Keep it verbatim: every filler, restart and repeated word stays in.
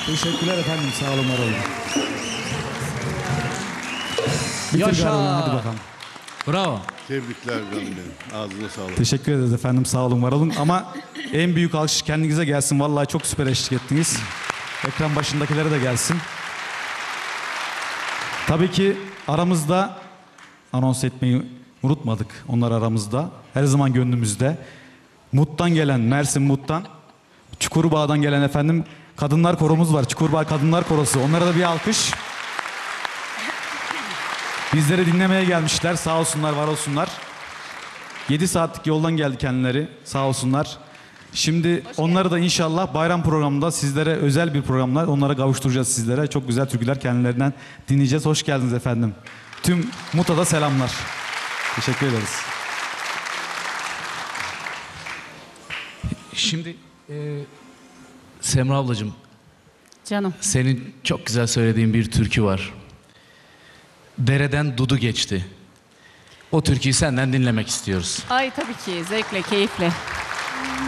Teşekkürler efendim. Sağ olun, var olun. Yaşa! Hadi bakalım. Bravo. Tebrikler canım benim. Ağzına sağlık. Teşekkür ederiz efendim. Sağ olun, var olun. Ama en büyük alkış kendinize gelsin. Vallahi çok süper eşlik ettiniz. Ekran başındakilere de gelsin. Tabii ki aramızda anons etmeyi unutmadık. Onlar aramızda. Her zaman gönlümüzde. Mut'tan gelen, Mersin Mut'tan, Çukurbağ'dan gelen efendim kadınlar koromuz var. Çukurbağ Kadınlar Korosu. Onlara da bir alkış. Bizleri dinlemeye gelmişler. Sağ olsunlar, var olsunlar. yedi saatlik yoldan geldi kendileri. Sağ olsunlar. Şimdi onları da inşallah bayram programında sizlere özel bir programla onlara kavuşturacağız sizlere. Çok güzel türküler kendilerinden dinleyeceğiz. Hoş geldiniz efendim. Tüm Mut'a da selamlar. Teşekkür ederiz. Şimdi e, Semra ablacığım, Canım. senin çok güzel söylediğin bir türkü var. Dereden dudu geçti. O türküyü senden dinlemek istiyoruz. Ay tabii ki zevkle, keyifle.